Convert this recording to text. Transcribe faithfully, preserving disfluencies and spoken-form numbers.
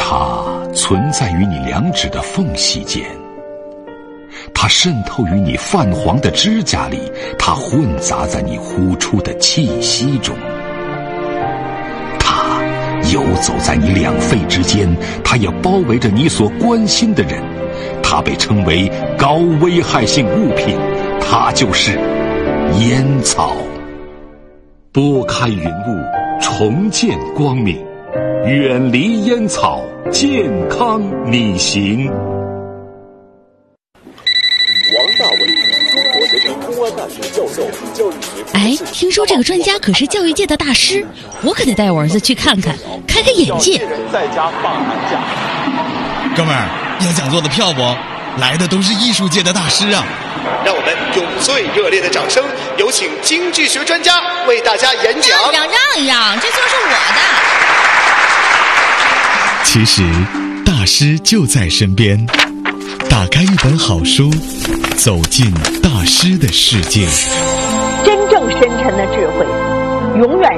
它存在于你两指的缝隙间，它渗透于你泛黄的指甲里，它混杂在你呼出的气息中，它游走在你两肺之间，它也包围着你所关心的人。它被称为高危害性物品，它就是烟草。拨开云雾，重见光明，远离烟草，健康你行。 王大伟，中国人民公安大学教授，教育学。 哎，听说这个专家可是教育界的大师，我可得带我儿子去看看，开开眼界。 在家放寒假。 哥们儿，要讲座的票不？来的都是艺术界的大师啊！ 让我们用最热烈的掌声，有请经济学专家为大家演讲。 让让让一让，这就是我的。 其实，大师就在身边。打开一本好书，走进大师的世界。 真正深沉的智慧，永远